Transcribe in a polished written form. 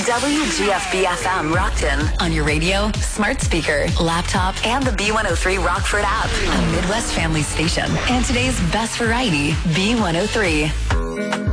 WGFB-FM Rockton on your radio, smart speaker, laptop, and the B103 Rockford app. A Midwest family station. And today's best variety, B103.